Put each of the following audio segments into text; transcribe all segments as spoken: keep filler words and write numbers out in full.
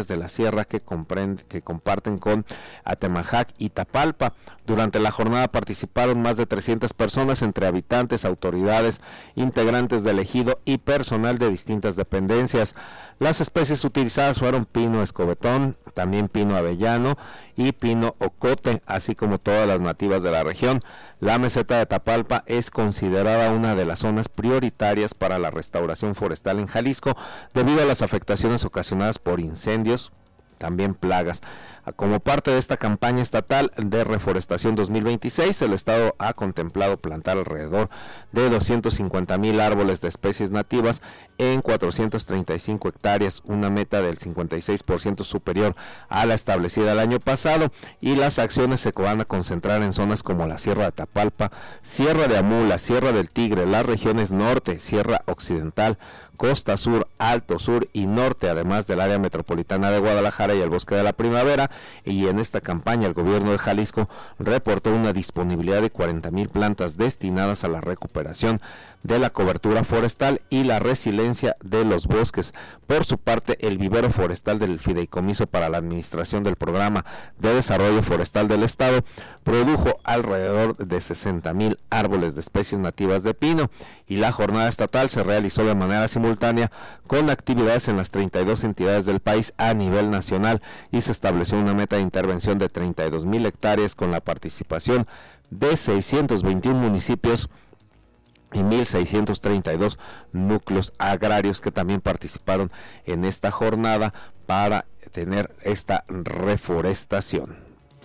montañas de la sierra que, comprende, que comparten con Atemajac y Tapalpa. Durante la jornada participaron más de trescientas personas, entre habitantes, autoridades, integrantes del ejido y personal de distintas dependencias. Las especies utilizadas fueron pino escobetón, también pino avellano y pino ocote, así como todas las nativas de la región. La meseta de Tapalpa es considerada una de las zonas prioritarias para la restauración forestal en Jalisco debido a las afectaciones ocasionadas por incendios, también plagas. Como parte de esta campaña estatal de reforestación dos mil veintiséis, el Estado ha contemplado plantar alrededor de doscientos cincuenta mil árboles de especies nativas en cuatrocientas treinta y cinco hectáreas, una meta del cincuenta y seis por ciento superior a la establecida el año pasado, y las acciones se van a concentrar en zonas como la Sierra de Tapalpa, Sierra de Amula, Sierra del Tigre, las regiones norte, Sierra Occidental, Costa Sur, Alto Sur y Norte, además del área metropolitana de Guadalajara y el Bosque de la Primavera. Y en esta campaña el gobierno de Jalisco reportó una disponibilidad de cuarenta mil plantas destinadas a la recuperación de la cobertura forestal y la resiliencia de los bosques. Por su parte, el vivero forestal del Fideicomiso para la Administración del Programa de Desarrollo Forestal del Estado produjo alrededor de sesenta mil árboles de especies nativas de pino, y la jornada estatal se realizó de manera simultánea con actividades en las treinta y dos entidades del país a nivel nacional, y se estableció una meta de intervención de treinta y dos mil hectáreas con la participación de seiscientos veintiún municipios y mil seiscientos treinta y dos núcleos agrarios que también participaron en esta jornada para tener esta reforestación.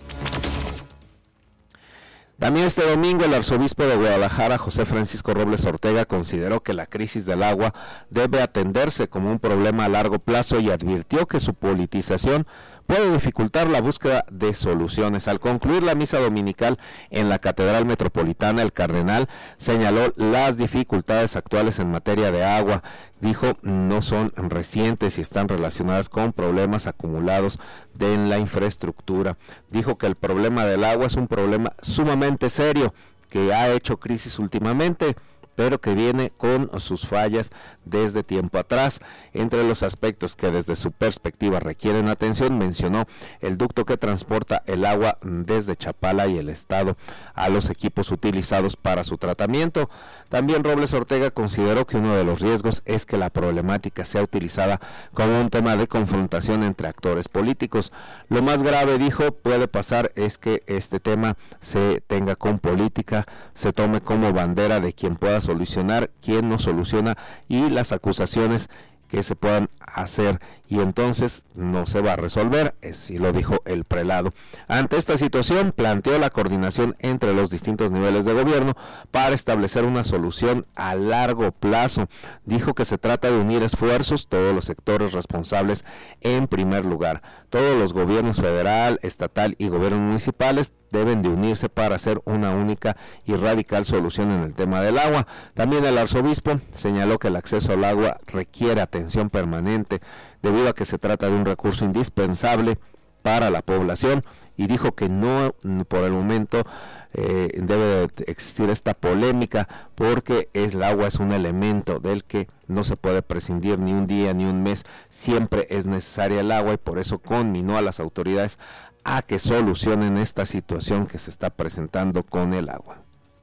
También este domingo el arzobispo de Guadalajara, José Francisco Robles Ortega, consideró que la crisis del agua debe atenderse como un problema a largo plazo y advirtió que su politización puede dificultar la búsqueda de soluciones. Al concluir la misa dominical en la Catedral Metropolitana, el cardenal señaló las dificultades actuales en materia de agua. Dijo, no son recientes y están relacionadas con problemas acumulados de en la infraestructura. Dijo que el problema del agua es un problema sumamente serio que ha hecho crisis últimamente, pero que viene con sus fallas desde tiempo atrás. Entre los aspectos que desde su perspectiva requieren atención, mencionó el ducto que transporta el agua desde Chapala y el estado a los equipos utilizados para su tratamiento. También Robles Ortega consideró que uno de los riesgos es que la problemática sea utilizada como un tema de confrontación entre actores políticos. Lo más grave, dijo, puede pasar es que este tema se tenga con política, se tome como bandera de quien pueda solucionar, quien no soluciona y las acusaciones que se puedan hacer, y entonces no se va a resolver, así lo dijo el prelado. Ante esta situación, planteó la coordinación entre los distintos niveles de gobierno para establecer una solución a largo plazo. Dijo que se trata de unir esfuerzos, todos los sectores responsables en primer lugar. Todos los gobiernos federal, estatal y gobiernos municipales deben de unirse para hacer una única y radical solución en el tema del agua. También el arzobispo señaló que el acceso al agua requiere atención permanente debido a que se trata de un recurso indispensable para la población, y dijo que no, por el momento eh, debe de existir esta polémica porque es, el agua es un elemento del que no se puede prescindir ni un día ni un mes, siempre es necesaria el agua, y por eso conminó a las autoridades a que solucionen esta situación que se está presentando con el agua.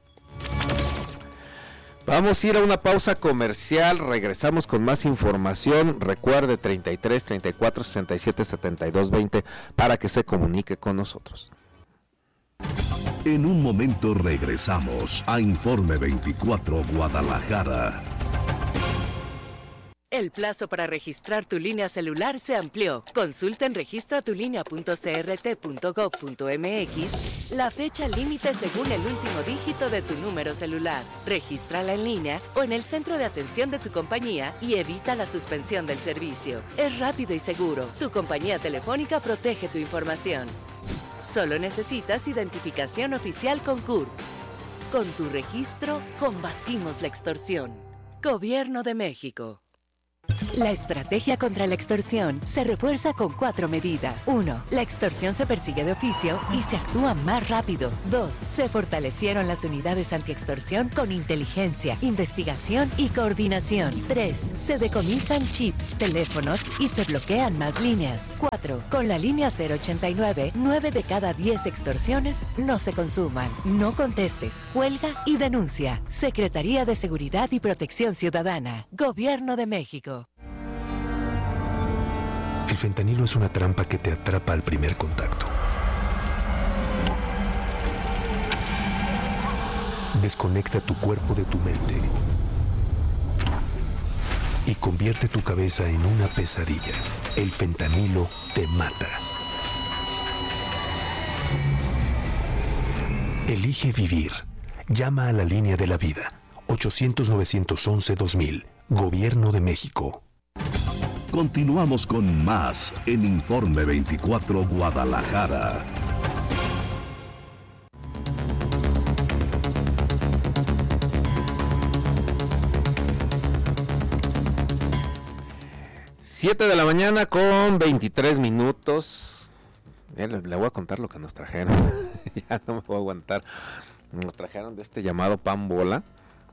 Vamos a ir a una pausa comercial, regresamos con más información. Recuerde treinta y tres, treinta y cuatro, sesenta y siete, setenta y dos, veinte para que se comunique con nosotros. En un momento regresamos a Informe veinticuatro Guadalajara. El plazo para registrar tu línea celular se amplió. Consulta en registra tu línea punto c r t punto gov punto m x la fecha límite según el último dígito de tu número celular. Regístrala en línea o en el centro de atención de tu compañía y evita la suspensión del servicio. Es rápido y seguro. Tu compañía telefónica protege tu información. Solo necesitas identificación oficial con C U R P. Con tu registro, combatimos la extorsión. Gobierno de México. La estrategia contra la extorsión se refuerza con cuatro medidas. Uno, la extorsión se persigue de oficio y se actúa más rápido. Dos, se fortalecieron las unidades antiextorsión con inteligencia, investigación y coordinación. Tres, se decomisan chips, teléfonos y se bloquean más líneas. Cuatro, con la línea cero ochenta y nueve, nueve de cada diez extorsiones no se consuman. No contestes, cuelga y denuncia. Secretaría de Seguridad y Protección Ciudadana. Gobierno de México. El fentanilo es una trampa que te atrapa al primer contacto. Desconecta tu cuerpo de tu mente y convierte tu cabeza en una pesadilla. El fentanilo te mata. Elige vivir. Llama a la línea de la vida. ochocientos, novecientos once, dos mil. Gobierno de México. Continuamos con más en Informe veinticuatro Guadalajara. siete de la mañana con veintitrés minutos. Le, le voy a contar lo que nos trajeron. Ya no me puedo aguantar. Nos trajeron de este llamado pan bola.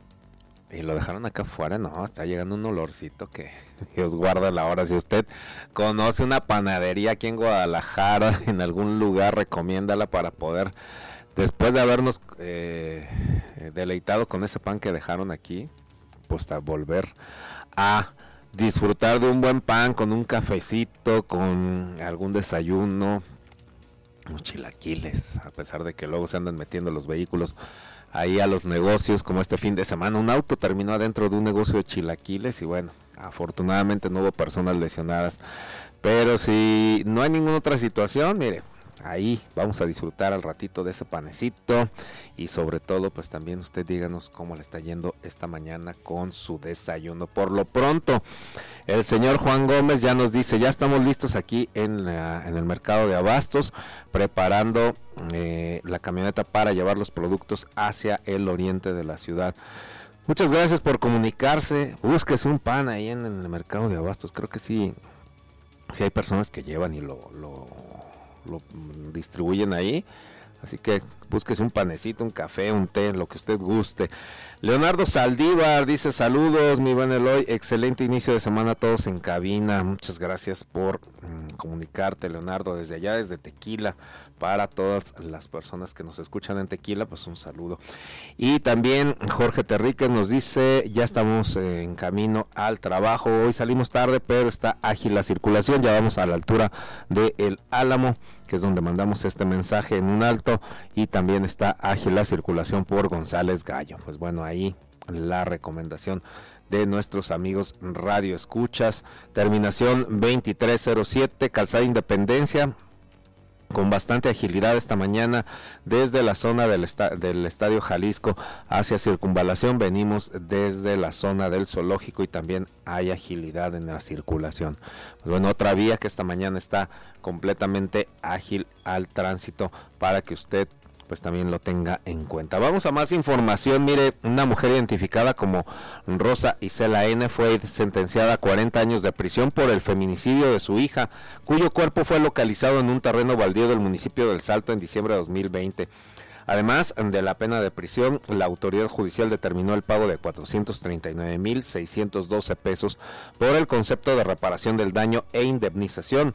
Y lo dejaron acá afuera. No, está llegando un olorcito que Dios guarda la hora. Si usted conoce una panadería aquí en Guadalajara, en algún lugar, recomiéndala para poder, después de habernos eh, deleitado con ese pan que dejaron aquí, pues a volver a disfrutar de un buen pan con un cafecito, con algún desayuno, unos chilaquiles, a pesar de que luego se andan metiendo los vehículos ahí a los negocios, como este fin de semana. Un auto terminó adentro de un negocio de chilaquiles y bueno, afortunadamente no hubo personas lesionadas. Pero si no hay ninguna otra situación, mire, ahí vamos a disfrutar al ratito de ese panecito y sobre todo pues también usted díganos cómo le está yendo esta mañana con su desayuno. Por lo pronto el señor Juan Gómez ya nos dice, ya estamos listos aquí en, la, en el mercado de abastos preparando eh, la camioneta para llevar los productos hacia el oriente de la ciudad. Muchas gracias por comunicarse. Búsquese un pan ahí en, en el mercado de abastos. Creo que sí, sí hay personas que llevan y lo, lo lo distribuyen ahí, así que búsquese un panecito, un café, un té, lo que usted guste. Leonardo Saldívar dice, saludos mi buen Eloy, excelente inicio de semana a todos en cabina. Muchas gracias por mm, comunicarte, Leonardo, desde allá, desde Tequila, para todas las personas que nos escuchan en Tequila, pues un saludo. Y también Jorge Terríquez nos dice, ya estamos eh, en camino al trabajo, hoy salimos tarde, pero está ágil la circulación, ya vamos a la altura de El Álamo, que es donde mandamos este mensaje en un alto, y también está ágil la circulación por González Gallo. Pues bueno, ahí la recomendación de nuestros amigos Radio Escuchas. Terminación veintitrés cero siete, Calzada Independencia, con bastante agilidad esta mañana desde la zona del, esta- del Estadio Jalisco hacia Circunvalación. Venimos desde la zona del Zoológico y también hay agilidad en la circulación. Pues bueno, otra vía que esta mañana está completamente ágil al tránsito para que usted pues también lo tenga en cuenta. Vamos a más información. Mire, una mujer identificada como Rosa Isela N fue sentenciada a cuarenta años de prisión por el feminicidio de su hija, cuyo cuerpo fue localizado en un terreno baldío del municipio del Salto en diciembre de dos mil veinte. Además de la pena de prisión, la autoridad judicial determinó el pago de cuatrocientos treinta y nueve mil seiscientos doce pesos por el concepto de reparación del daño e indemnización.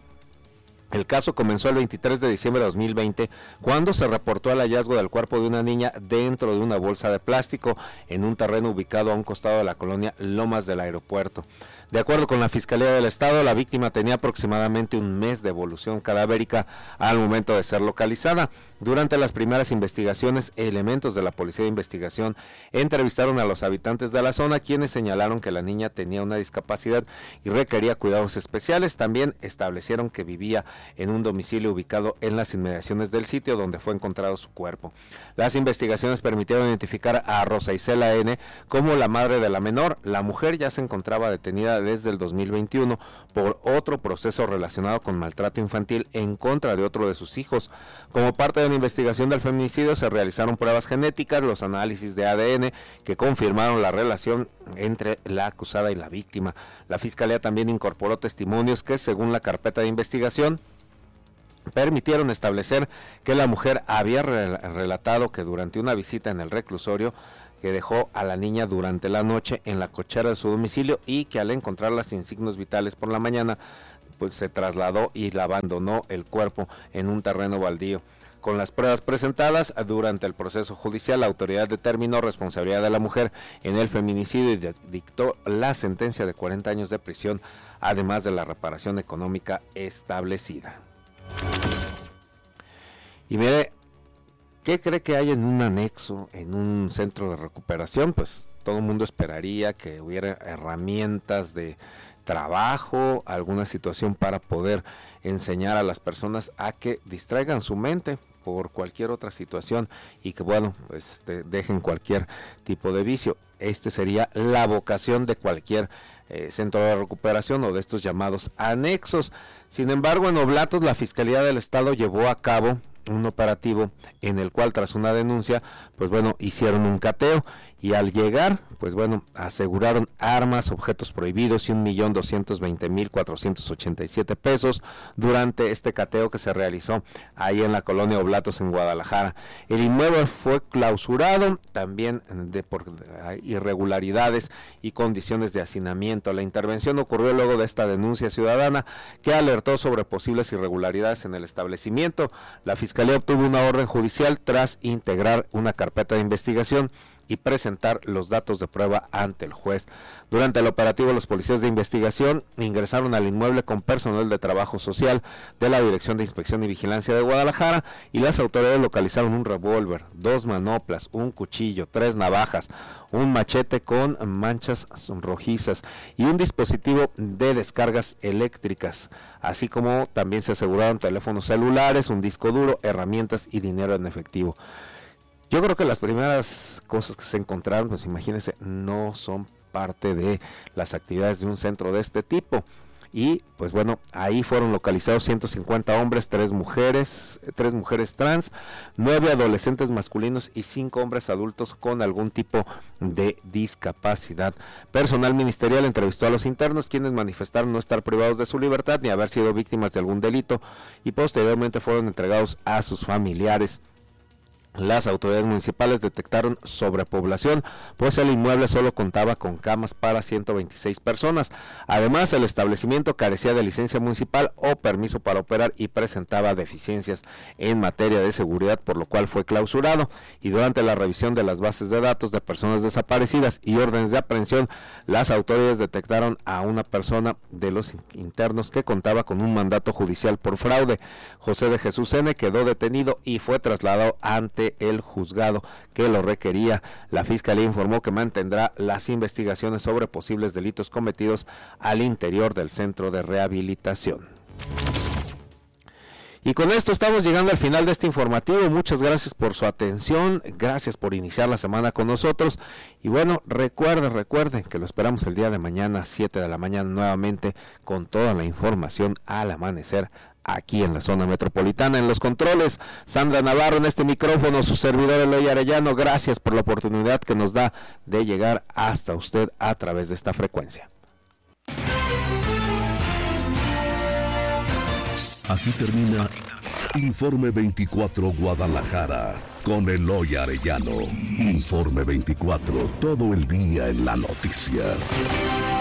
El caso comenzó el veintitrés de diciembre de dos mil veinte, cuando se reportó el hallazgo del cuerpo de una niña dentro de una bolsa de plástico en un terreno ubicado a un costado de la colonia Lomas del Aeropuerto. De acuerdo con la Fiscalía del Estado, la víctima tenía aproximadamente un mes de evolución cadavérica al momento de ser localizada. Durante las primeras investigaciones, elementos de la Policía de Investigación entrevistaron a los habitantes de la zona, quienes señalaron que la niña tenía una discapacidad y requería cuidados especiales. También establecieron que vivía en un domicilio ubicado en las inmediaciones del sitio donde fue encontrado su cuerpo. Las investigaciones permitieron identificar a Rosa Isela N. como la madre de la menor. La mujer ya se encontraba detenida desde el dos mil veintiuno por otro proceso relacionado con maltrato infantil en contra de otro de sus hijos. Como parte de la investigación del feminicidio se realizaron pruebas genéticas, los análisis de A D N que confirmaron la relación entre la acusada y la víctima. La Fiscalía también incorporó testimonios que, según la carpeta de investigación, permitieron establecer que la mujer había re- relatado que durante una visita en el reclusorio que dejó a la niña durante la noche en la cochera de su domicilio y que al encontrarla sin signos vitales por la mañana, pues se trasladó y la abandonó el cuerpo en un terreno baldío. Con las pruebas presentadas durante el proceso judicial, la autoridad determinó responsabilidad de la mujer en el feminicidio y dictó la sentencia de cuarenta años de prisión, además de la reparación económica establecida. Y mire, ¿qué cree que hay en un anexo, en un centro de recuperación? Pues todo el mundo esperaría que hubiera herramientas de trabajo, alguna situación para poder enseñar a las personas a que distraigan su mente por cualquier otra situación y que, bueno, pues te dejen cualquier tipo de vicio. Este sería la vocación de cualquier eh, centro de recuperación o de estos llamados anexos. Sin embargo, en Oblatos la Fiscalía del Estado llevó a cabo un operativo en el cual, tras una denuncia, pues bueno, hicieron un cateo y al llegar, pues bueno, aseguraron armas, objetos prohibidos y un millón doscientos veinte mil cuatrocientos ochenta y siete pesos durante este cateo que se realizó ahí en la colonia Oblatos en Guadalajara. El inmueble fue clausurado también de por irregularidades y condiciones de hacinamiento. La intervención ocurrió luego de esta denuncia ciudadana que alertó sobre posibles irregularidades en el establecimiento. La Fiscalía obtuvo una orden judicial tras integrar una carpeta de investigación y presentar los datos de prueba ante el juez. Durante el operativo, los policías de investigación ingresaron al inmueble con personal de trabajo social de la Dirección de Inspección y Vigilancia de Guadalajara y las autoridades localizaron un revólver, dos manoplas, un cuchillo, tres navajas, un machete con manchas rojizas y un dispositivo de descargas eléctricas, así como también se aseguraron teléfonos celulares, un disco duro, herramientas y dinero en efectivo. Yo creo que las primeras cosas que se encontraron, pues imagínense, no son parte de las actividades de un centro de este tipo. Y pues bueno, ahí fueron localizados ciento cincuenta hombres, tres mujeres, tres mujeres trans, nueve adolescentes masculinos y cinco hombres adultos con algún tipo de discapacidad. Personal ministerial entrevistó a los internos, quienes manifestaron no estar privados de su libertad ni haber sido víctimas de algún delito y posteriormente fueron entregados a sus familiares. Las autoridades municipales detectaron sobrepoblación, pues el inmueble solo contaba con camas para ciento veintiséis personas. Además, el establecimiento carecía de licencia municipal o permiso para operar y presentaba deficiencias en materia de seguridad, por lo cual fue clausurado. Y durante la revisión de las bases de datos de personas desaparecidas y órdenes de aprehensión, las autoridades detectaron a una persona de los internos que contaba con un mandato judicial por fraude. José de Jesús N. quedó detenido y fue trasladado ante el juzgado que lo requería. La Fiscalía informó que mantendrá las investigaciones sobre posibles delitos cometidos al interior del centro de rehabilitación. Y con esto estamos llegando al final de este informativo. Muchas gracias por su atención, gracias por iniciar la semana con nosotros. Y bueno, recuerden, recuerden que lo esperamos el día de mañana, siete de la mañana, nuevamente con toda la información al amanecer aquí en la zona metropolitana. En los controles, Sandra Navarro, en este micrófono, su servidor Eloy Arellano. Gracias por la oportunidad que nos da de llegar hasta usted a través de esta frecuencia. Aquí termina Informe veinticuatro Guadalajara con Eloy Arellano. Informe veinticuatro, todo el día en la noticia.